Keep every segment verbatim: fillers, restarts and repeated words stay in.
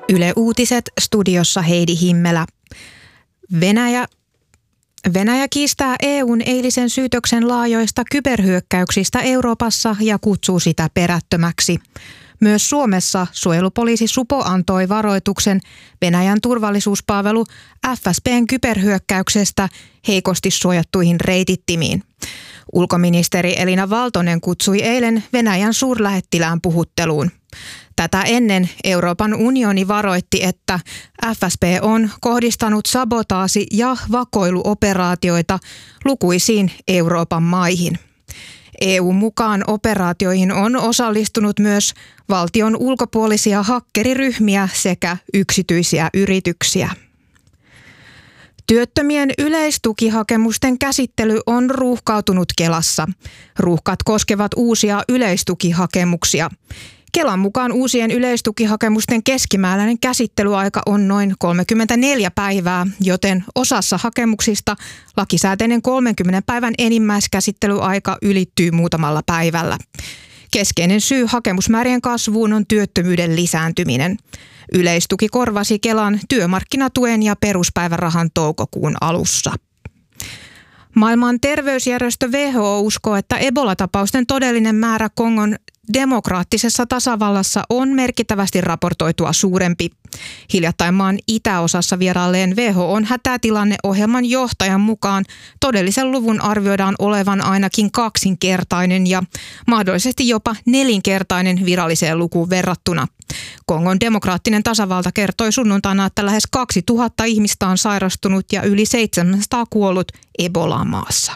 Yle Uutiset, studiossa Heidi Himmelä. Venäjä, Venäjä kiistää E U:n eilisen syytöksen laajoista kyberhyökkäyksistä Euroopassa ja kutsuu sitä perättömäksi. Myös Suomessa suojelupoliisi Supo antoi varoituksen Venäjän turvallisuuspalvelu F S B:n kyberhyökkäyksestä heikosti suojattuihin reitittimiin. Ulkoministeri Elina Valtonen kutsui eilen Venäjän suurlähettilään puhutteluun. Tätä ennen Euroopan unioni varoitti, että F S B on kohdistanut sabotaasi- ja vakoiluoperaatioita lukuisiin Euroopan maihin. E U mukaan operaatioihin on osallistunut myös valtion ulkopuolisia hakkeriryhmiä sekä yksityisiä yrityksiä. Työttömien yleistukihakemusten käsittely on ruuhkautunut Kelassa. Ruuhkat koskevat uusia yleistukihakemuksia. Kelan mukaan uusien yleistukihakemusten keskimääräinen käsittelyaika on noin kolmekymmentäneljä päivää, joten osassa hakemuksista lakisääteinen kolmenkymmenen päivän enimmäiskäsittelyaika ylittyy muutamalla päivällä. Keskeinen syy hakemusmäärien kasvuun on työttömyyden lisääntyminen. Yleistuki korvasi Kelan työmarkkinatuen ja peruspäivärahan toukokuun alussa. Maailman terveysjärjestö W H O uskoo, että Ebola-tapausten todellinen määrä Kongon demokraattisessa tasavallassa on merkittävästi raportoitua suurempi. Hiljattain maan itäosassa vierailleen W H O:n hätätilanneohjelman johtajan mukaan todellisen luvun arvioidaan olevan ainakin kaksinkertainen ja mahdollisesti jopa nelinkertainen viralliseen lukuun verrattuna. Kongon demokraattinen tasavalta kertoi sunnuntaina, että lähes kaksituhatta ihmistä on sairastunut ja yli seitsemänsataa kuollut Ebolaan maassa.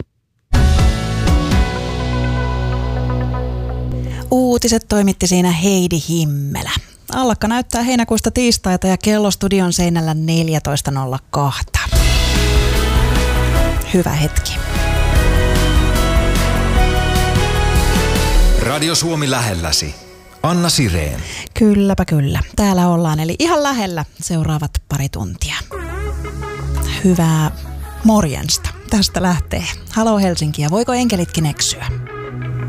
Uutiset toimitti siinä Heidi Himmelä. Allakka näyttää heinäkuusta tiistaita ja kello studion seinällä neljätoista nolla kaksi. Hyvä hetki. Radio Suomi lähelläsi. Anna Sireen. Kylläpä kyllä. Täällä ollaan, eli ihan lähellä seuraavat pari tuntia. Hyvää morjensta. Tästä lähtee. Halo Helsinki ja voiko enkelitkin eksyä?